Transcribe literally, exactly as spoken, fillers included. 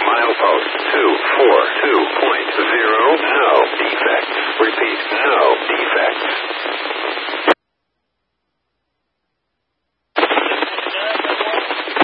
Milepost two four two point zero. No defects. Repeat, no defects.